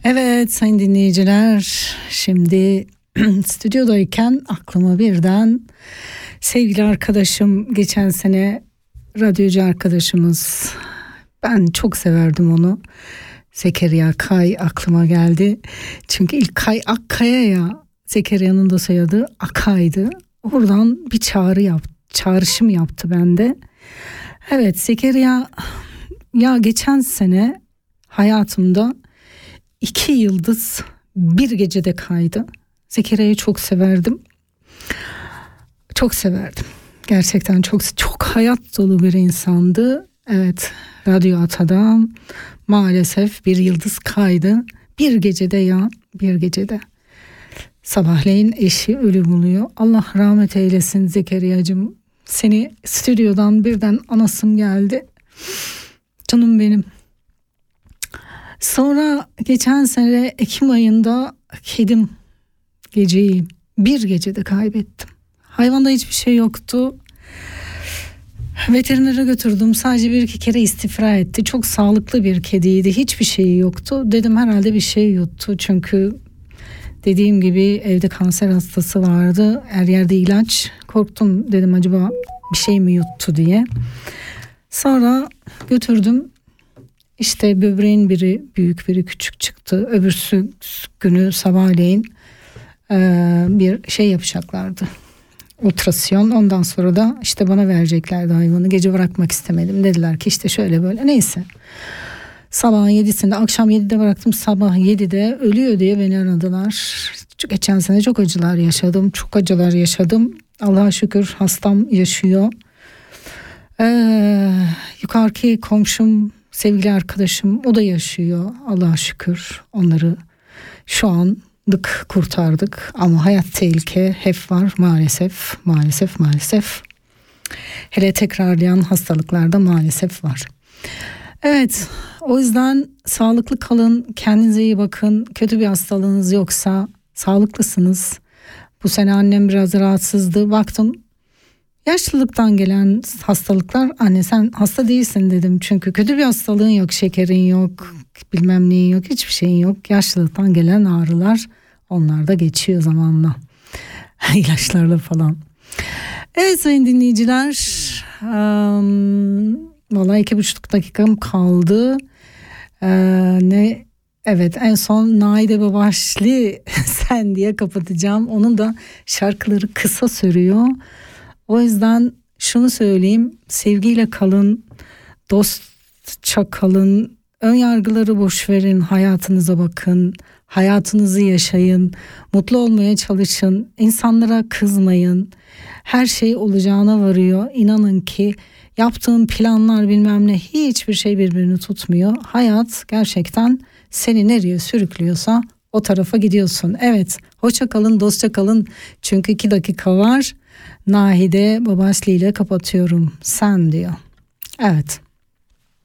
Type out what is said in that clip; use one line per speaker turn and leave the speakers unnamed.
Evet sayın dinleyiciler, şimdi stüdyodayken aklıma birden sevgili arkadaşım, geçen sene radyocu arkadaşımız, ben çok severdim onu, Zekeriya Kay aklıma geldi. Çünkü ilk Kay Akkaya ya, Zekeriya'nın da soyadı Akay'dı. Oradan bir çağrışım yaptı bende. Evet Zekeriya ya, geçen sene hayatımda 2 yıldız bir gecede kaydı. Zekeriya'yı çok severdim. Çok severdim. Gerçekten çok hayat dolu bir insandı. Evet, Radyo Ata'dan maalesef bir yıldız kaydı. Bir gecede ya, bir gecede. Sabahleyin eşi ölü buluyor. Allah rahmet eylesin Zekeriya'cığım. Seni stüdyodan birden anasım geldi. Canım benim. Sonra geçen sene Ekim ayında kedim geceyi bir gecede kaybettim. Hayvanda hiçbir şey yoktu. Veterinere götürdüm. Sadece 1-2 kere istifra etti. Çok sağlıklı bir kediydi. Hiçbir şeyi yoktu. Dedim herhalde bir şey yuttu. Çünkü dediğim gibi evde kanser hastası vardı. Her yerde ilaç. Korktum, dedim acaba bir şey mi yuttu diye. Sonra götürdüm. İşte böbreğin biri büyük, biri küçük çıktı. Öbürsü günü sabahleyin bir şey yapacaklardı. Ultrasyon. Ondan sonra da işte bana vereceklerdi hayvanı. Gece bırakmak istemedim. Dediler ki işte şöyle böyle. Neyse. Sabahın 7'sinde, akşam 7'de bıraktım. Sabah 7'de ölüyor diye beni aradılar. Geçen sene çok acılar yaşadım. Çok acılar yaşadım. Allah'a şükür hastam yaşıyor. Yukarıki komşum, sevgili arkadaşım, o da yaşıyor. Allah'a şükür onları şu anlık kurtardık. Ama hayat tehlike hep var maalesef. Hele tekrarlayan hastalıklarda maalesef var. Evet, o yüzden sağlıklı kalın, kendinize iyi bakın. Kötü bir hastalığınız yoksa sağlıklısınız. Bu sene annem biraz rahatsızdı. Baktım yaşlılıktan gelen hastalıklar, anne sen hasta değilsin dedim. Çünkü kötü bir hastalığın yok, şekerin yok, bilmem neyin yok, hiçbir şeyin yok. Yaşlılıktan gelen ağrılar, onlar da geçiyor zamanla. İlaçlarla falan. Evet sayın dinleyiciler, vallahi 2,5 dakikam kaldı. Evet, en son Naide Babaşlı Sen diye kapatacağım. Onun da şarkıları kısa sürüyor. O yüzden şunu söyleyeyim, sevgiyle kalın, dostça kalın, ön yargıları boş verin, hayatınıza bakın, hayatınızı yaşayın, mutlu olmaya çalışın, insanlara kızmayın. Her şey olacağına varıyor. İnanın ki yaptığın planlar bilmem ne, hiçbir şey birbirini tutmuyor. Hayat gerçekten seni nereye sürüklüyorsa o tarafa gidiyorsun. Evet, hoşça kalın, dostça kalın. Çünkü 2 dakika var. Nahide Babaşlı ile kapatıyorum. Sen diyor. Evet.